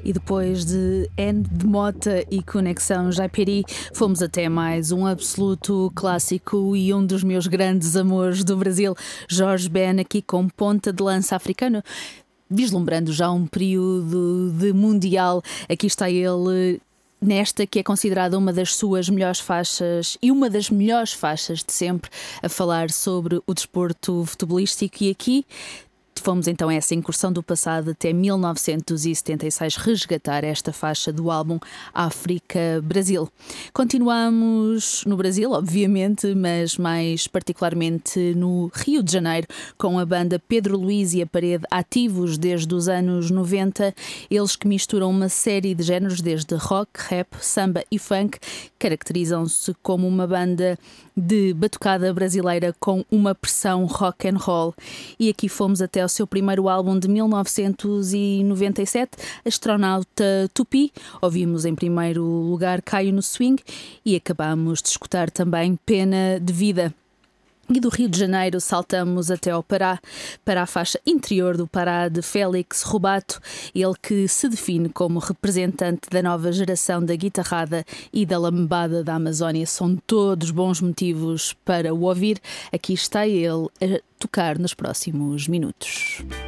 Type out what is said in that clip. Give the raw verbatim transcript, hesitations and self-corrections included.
E depois de N de Mota e Conexão Jaipiri, fomos até mais um absoluto clássico e um dos meus grandes amores do Brasil, Jorge Ben, aqui com ponta de lança africano. Vislumbrando já um período de mundial, aqui está ele nesta que é considerada uma das suas melhores faixas e uma das melhores faixas de sempre, a falar sobre o desporto futebolístico. E aqui fomos então a essa incursão do passado até mil novecentos e setenta e seis, resgatar esta faixa do álbum África-Brasil. Continuamos no Brasil, obviamente, mas mais particularmente no Rio de Janeiro, com a banda Pedro Luís e a Parede, ativos desde os anos noventa, eles que misturam uma série de géneros, desde rock, rap, samba e funk, caracterizam-se como uma banda de batucada brasileira com uma pressão rock and roll. E aqui fomos até ao seu primeiro álbum de mil novecentos e noventa e sete, Astronauta Tupi. Ouvimos em primeiro lugar Caio no Swing e acabamos de escutar também Pena de Vida. E do Rio de Janeiro saltamos até ao Pará, para a faixa interior do Pará de Félix Rubato, ele que se define como representante da nova geração da guitarrada e da lambada da Amazónia. São todos bons motivos para o ouvir. Aqui está ele a tocar nos próximos minutos.